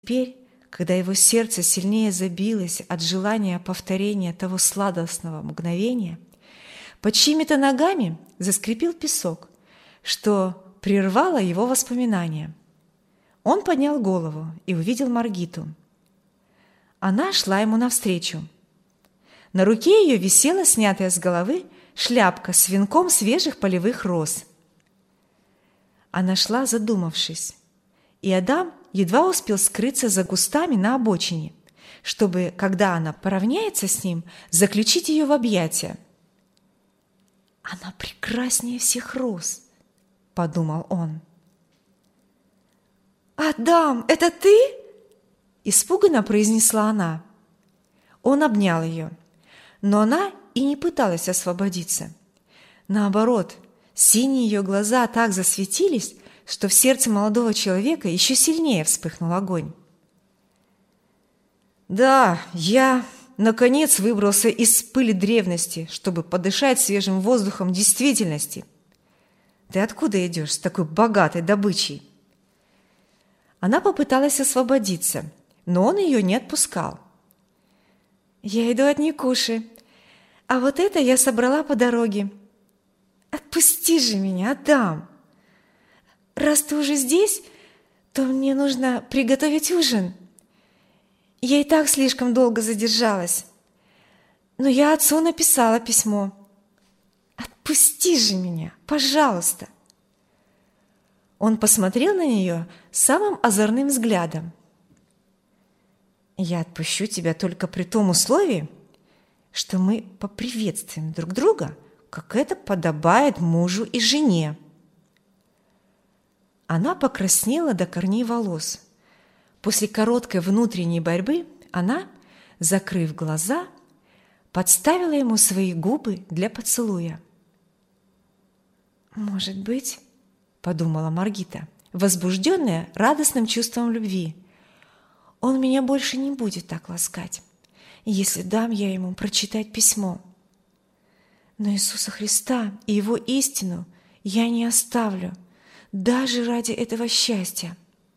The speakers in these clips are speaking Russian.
Теперь, когда его сердце сильнее забилось от желания повторения того сладостного мгновения, под чьими-то ногами заскрипел песок, что прервало его воспоминания. Он поднял голову и увидел Маргиту. Она шла ему навстречу. На руке ее висела снятая с головы шляпка с венком свежих полевых роз. Она шла, задумавшись, и Адам едва успел скрыться за кустами на обочине, чтобы, когда она поравняется с ним, заключить ее в объятия. «Она прекраснее всех роз», — подумал он. «Адам, это ты?» — испуганно произнесла она. Он обнял ее, но она и не пыталась освободиться. Наоборот, синие ее глаза так засветились, что в сердце молодого человека еще сильнее вспыхнул огонь. «Да, я, наконец, выбрался из пыли древности, чтобы подышать свежим воздухом действительности. Ты откуда идешь с такой богатой добычей?» Она попыталась освободиться, но он ее не отпускал. «Я иду от Никуши, а вот это я собрала по дороге. Отпусти же меня, Адам! Раз ты уже здесь, то мне нужно приготовить ужин. Я и так слишком долго задержалась, но я отцу написала письмо. Отпусти же меня, пожалуйста!» Он посмотрел на нее самым озорным взглядом. «Я отпущу тебя только при том условии, что мы поприветствуем друг друга, как это подобает мужу и жене». Она покраснела до корней волос. После короткой внутренней борьбы она, закрыв глаза, подставила ему свои губы для поцелуя. «Может быть, — подумала Маргита, возбужденная радостным чувством любви, — он меня больше не будет так ласкать, если дам я ему прочитать письмо. Но Иисуса Христа и Его истину я не оставлю, даже ради этого счастья».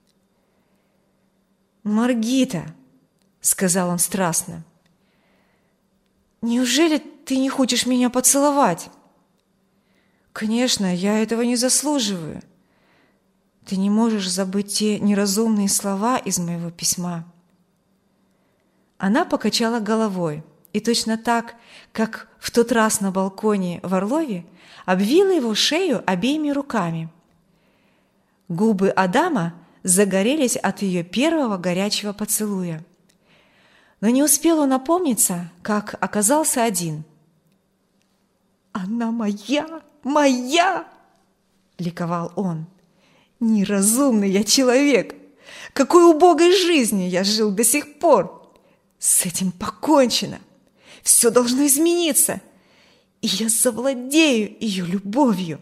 «Маргита, — сказал он страстно, — неужели ты не хочешь меня поцеловать? Конечно, я этого не заслуживаю. Ты не можешь забыть те неразумные слова из моего письма». Она покачала головой и точно так, как в тот раз на балконе в Орлове, обвила его шею обеими руками. Губы Адама загорелись от ее первого горячего поцелуя. Но не успел он опомниться, как оказался один. «Она моя, моя!» — ликовал он. «Неразумный я человек! Какой убогой жизнью я жил до сих пор! С этим покончено! Все должно измениться, и я завладею ее любовью!»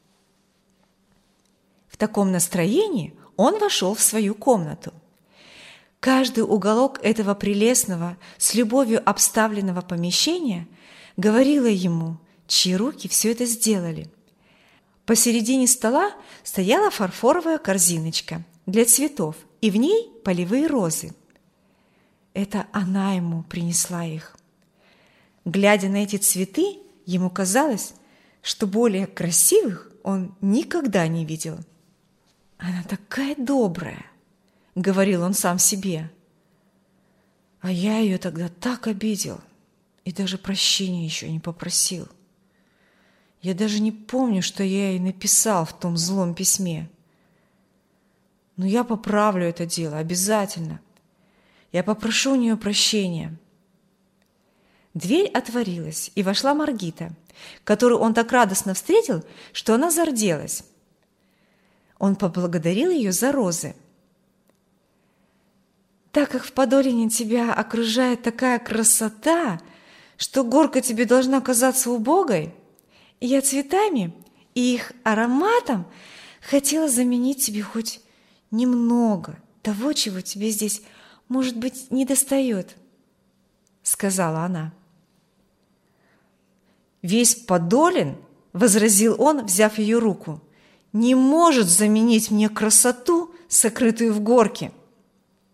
В таком настроении он вошел в свою комнату. Каждый уголок этого прелестного, с любовью обставленного помещения говорила ему, чьи руки все это сделали. Посередине стола стояла фарфоровая корзиночка для цветов, и в ней полевые розы. Это она ему принесла их. Глядя на эти цветы, ему казалось, что более красивых он никогда не видел. «Она такая добрая», — говорил он сам себе. «А я ее тогда так обидел и даже прощения еще не попросил. Я даже не помню, что я ей написал в том злом письме. Но я поправлю это дело обязательно. Я попрошу у нее прощения». Дверь отворилась, и вошла Маргита, которую он так радостно встретил, что она зарделась. Он поблагодарил ее за розы. «Так как в Подолине тебя окружает такая красота, что горка тебе должна казаться убогой, я цветами и их ароматом хотела заменить тебе хоть немного того, чего тебе здесь, может быть, недостает», — сказала она. «Весь Подолин, — возразил он, взяв ее руку, — не может заменить мне красоту, сокрытую в горке.